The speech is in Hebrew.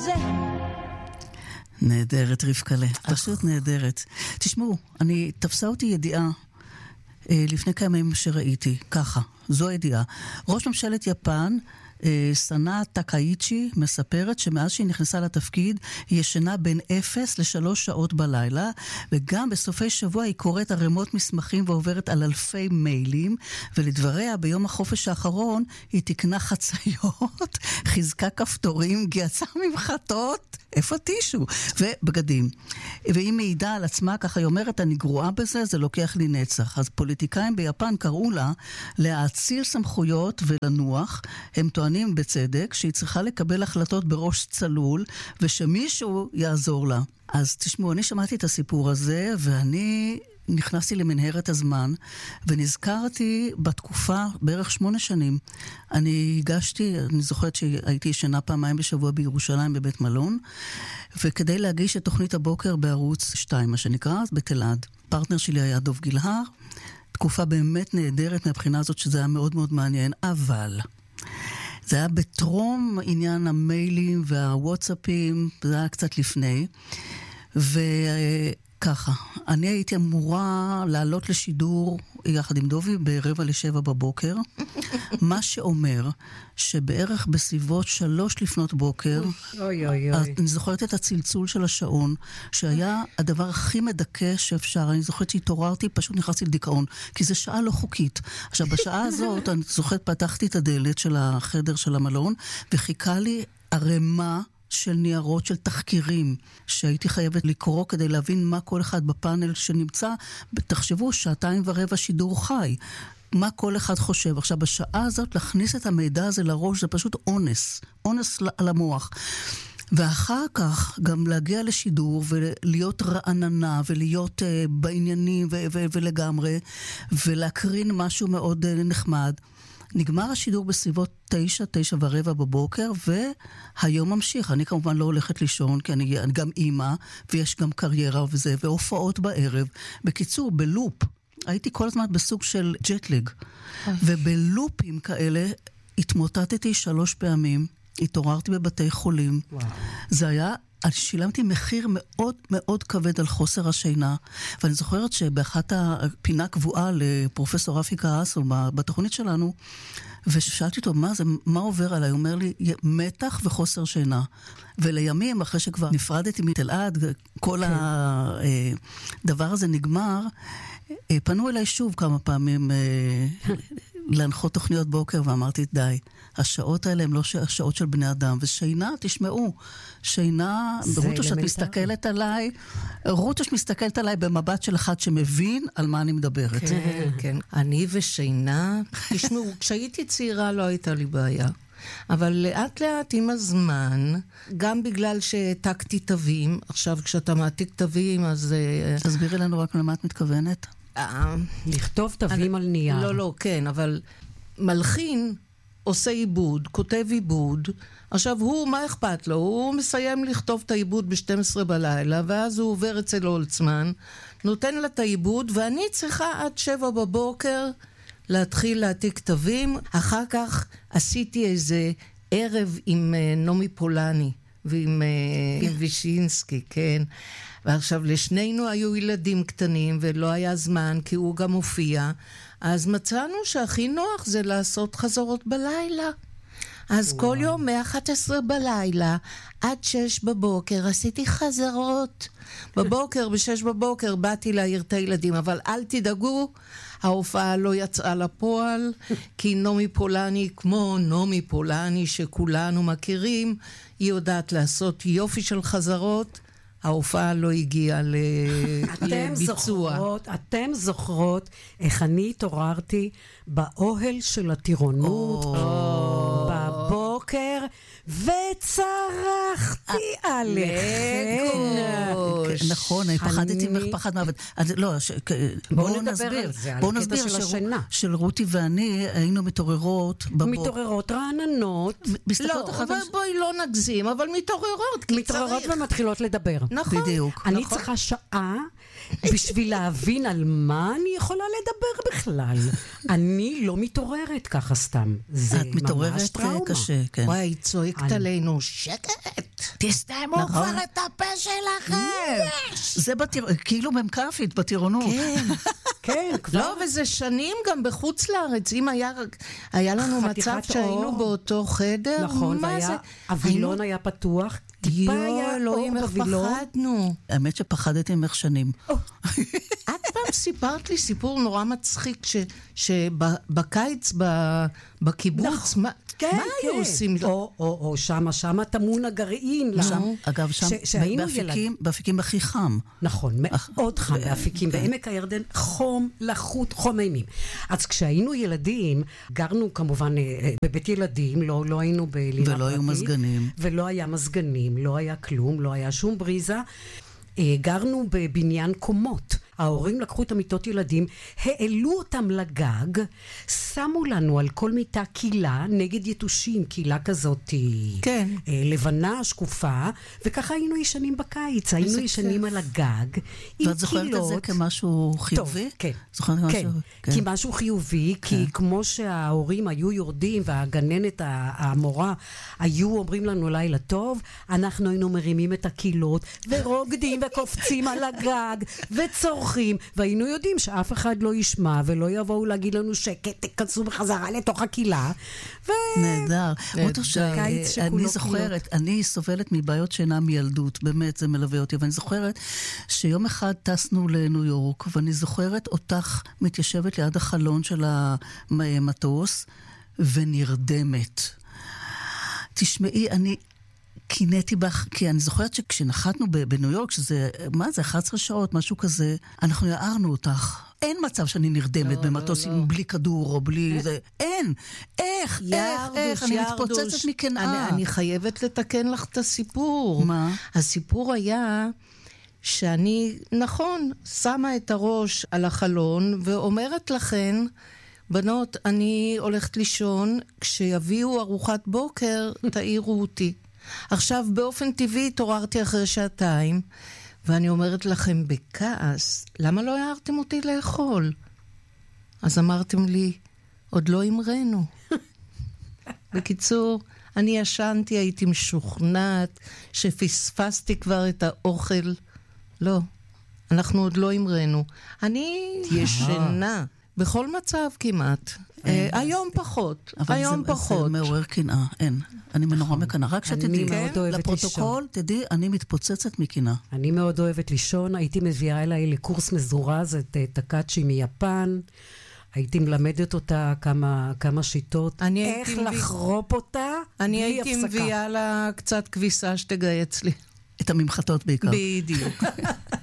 זה. נהדרת רבקלה, פשוט נהדרת. תשמעו, תפסה אותי ידיעה לפני כמה ימים שראיתי, ככה, זו הידיעה. ראש ממשלת יפן, סנה טקאיצ'י, מספרת שמאז שהיא נכנסה לתפקיד היא ישנה בין 0 ל3 שעות בלילה, וגם בסופי שבוע היא קוראת ערימות מסמכים ועוברת על אלפי מיילים, ולדבריה ביום החופש האחרון היא תקנה חציות, חיזקה כפתורים, גייצה ממחטות, איפה טישו? ובגדים. והיא מעידה על עצמה, ככה היא אומרת, אני גרועה בזה, זה לוקח לי נצח. אז פוליטיקאים ביפן קראו לה להאציל סמכויות ולנוח. הם טוענים בצדק שהיא צריכה לקבל החלטות בראש צלול, ושמישהו יעזור לה. אז תשמעו, אני שמעתי את הסיפור הזה, ואני נכנסתי למנהרת הזמן, ונזכרתי בתקופה, בערך 8 שנים, אני זוכרת שהייתי ישנה פעמיים בשבוע בירושלים בבית מלון, וכדי להגיש את תוכנית הבוקר בערוץ 2, מה שנקרא, בתלעד. פרטנר שלי היה דוב גילהר, תקופה באמת נהדרת מהבחינה הזאת שזה היה מאוד מאוד מעניין, אבל זה היה בטרום עניין המיילים והוואטסאפים, זה היה קצת לפני, ככה, אני הייתי אמורה לעלות לשידור יחד עם דובי ב6:45 בבוקר, מה שאומר שבערך בסביבות 3 לפנות בוקר, אני זוכרת את הצלצול של השעון, שהיה הדבר הכי מדכא שאפשר. אני זוכרת שהתעוררתי, פשוט נכנסתי לדיכאון, כי זו שעה לא חוקית. עכשיו, בשעה הזאת, אני זוכרת, פתחתי את הדלת של החדר של המלון, וחיכה לי ערימה של ניירות, של תחקירים, שהייתי חייבת לקרוא כדי להבין מה כל אחד בפאנל שנמצא. תחשבו, 2:15 שידור חי. מה כל אחד חושב. עכשיו, בשעה הזאת, להכניס את המידע הזה לראש, זה פשוט אונס. אונס על המוח. ואחר כך גם להגיע לשידור ולהיות רעננה ולהיות בעניינים ולגמרי, ולהקרין משהו מאוד נחמד. נגמר השידור בסביבות 9:15 בבוקר, והיום ממשיך. אני כמובן לא הולכת לישון, כי אני גם אימא, ויש גם קריירה וזה, והופעות בערב. בקיצור, בלופ. הייתי כל הזמן בסוג של ג'טלג. ובלופים כאלה התמוטטתי 3 פעמים, התעוררתי בבתי חולים. זה היה, שילמתי מחיר מאוד מאוד כבד על חוסר השינה, ואני זוכרת שבאחת הפינה קבועה לפרופסור רפי כעסו בתוכנית שלנו, ושאלתי אותו, מה עובר עליי? הוא אומר לי, מתח וחוסר שינה. ולימים, אחרי שכבר נפרדתי מתלעד, כל הדבר הזה נגמר, פנו אליי שוב כמה פעמים להנחות תוכניות בוקר, ואמרתי, די, השעות האלה הן לא השעות של בני אדם, ושינה, תשמעו, שינה, רוטוש, את מסתכלת עליי, רוטוש מסתכלת עליי במבט של אחד שמבין על מה אני מדברת. כן, כן. אני ושינה, תשמעו, כשהייתי צעירה לא הייתה לי בעיה. אבל לאט לאט עם הזמן, גם בגלל שהעתקתי תווים, עכשיו כשאתה מעתיק תווים, אז תסבירי לנו רק למה את מתכוונת. לכתוב תווים על נייר. לא, כן, אבל מלחין עושה עיבוד, כותב עיבוד, עכשיו הוא, מה אכפת לו? הוא מסיים לכתוב את העיבוד ב-12 בלילה, ואז הוא עובר אצל הולצמן, נותן לה את העיבוד, ואני צריכה עד 7 בבוקר להתחיל להעתיק תווים. אחר כך עשיתי איזה ערב עם נומי פולני ועם וישינסקי, כן. ועכשיו לשנינו היו ילדים קטנים ולא היה זמן כי הוא גם הופיע, אז מצאנו שהכי נוח זה לעשות חזרות בלילה. אז כל יום 11 בלילה עד 6 בבוקר עשיתי חזרות. בבוקר, ב6 בבוקר באתי להעיר את הילדים, אבל אל תדאגו, ההופעה לא יצאה לפועל, כי נומי פולני, כמו נומי פולני שכולנו מכירים, היא יודעת לעשות יופי של חזרות, ההופעה לא הגיעה לביצוע. אתם זוכרות איך אני התעוררתי באוהל של הטירונות בבוקר וצרחתי עליכם. נכון, אני פחדתי פחד מעבד. בואו נסביר. בואו נסביר של רותי ואני היינו מתעוררות בבוקר. מתעוררות רעננות. לא, אבל בואי לא נגזים, אבל מתעוררות. מתעוררות ומתחילות לדבר. נכון. בדיוק. אני צריכה שעה בשביל להבין על מה אני יכולה לדבר בכלל. אני לא מתעוררת ככה סתם. זה את מתעוררת ממש טראומה. קשה, כן. וואי, צועקת עלינו, שקט. תסתיימו כבר את הפה שלכם. זה כאילו ממקפית בטירונות. כן. כן, כבר. לא, וזה שנים גם בחוץ לארץ. אם היה לנו מצב שהיינו באותו חדר, נכון, מה זה? הווילון היה פתוח, טיפה היה אלוהים, איך פחדנו. האמת שפחדתי ממך שנים. את פעם סיפרת לי סיפור נורא מצחיק, שבקיץ בקיבוץ, מה היו עושים? או שמה טמון הגרעין. אגב, שם באפיקים הכי חם. נכון, מאוד חם באפיקים. בעמק הירדן חום לחוט, חום אימים. אז כשהיינו ילדים, גרנו כמובן בבית ילדים, לא היינו בלינה פרטית. ולא היו מזגנים. ולא היה מזגנים, לא היה כלום, לא היה שום בריזה. גרנו בבניין קומות. ההורים לקחו את המיטות ילדים, העלו אותם לגג, שמו לנו על כל מיטה קילה נגד יתושים, קילה כזאת כן. לבנה, שקופה, וככה היינו ישנים בקיץ, היינו ישנים על הגג. ואת זוכרת את זה כמשהו חיובי? טוב, כן. זוכרת כן, כי משהו חיובי, כי כמו שההורים היו יורדים והגננת, המורה, היו אומרים לנו לילה טוב, אנחנו היינו מרימים את הקילות, ורוקדים וקופצים על הגג, וצורכים, והיינו יודעים שאף אחד לא ישמע, ולא יבואו להגיד לנו שקט, תכנסו בחזרה לתוך הקילה. נהדר. אני זוכרת, אני סובלת מבעיות שינה מילדות, באמת זה מלווה אותי, ואני זוכרת שיום אחד טסנו לניו יורק, ואני זוכרת אותך מתיישבת ליד החלון של המטוס, ונרדמת. תשמעי, אני קינאתי בך, כי אני זוכרת שכשנחתנו בניו יורק, שזה, מה זה, 11 שעות, משהו כזה, אנחנו יערנו אותך. אין מצב שאני נרדמת במטוס בלי כדור או בלי זה. אין. איך? אני מתפוצצת מקנאה. אני חייבת לתקן לך את הסיפור. מה? הסיפור היה שאני, נכון, שמה את הראש על החלון ואומרת לכן, בנות, אני הולכת לישון, כשיביאו ארוחת בוקר, תעירו אותי. עכשיו, באופן טבעי התעוררתי אחרי שעתיים, ואני אומרת לכם בכעס, למה לא הערתם אותי לאכול? אז אמרתם לי, עוד לא אמרנו. בקיצור, אני ישנתי, הייתי משוכנעת שפספסתי כבר את האוכל. לא, אנחנו עוד לא אמרנו. אני ישנה, בכל מצב כמעט. היום פחות, היום פחות. אבל זה מעורר קנאה, אין. אני נורא מקנאה. רק שתדעי, לפרוטוקול, תדעי, אני מתפוצצת מקנאה. אני מאוד אוהבת לישון, הייתי מביאה אליי לקורס מזורז את טקאצ'י מיפן, הייתי מלמדת אותה כמה שיטות, איך לחרופ אותה, אני הייתי מביאה לה קצת כביסה שתגייץ לי. את הממחטות בעיקר. בדיוק.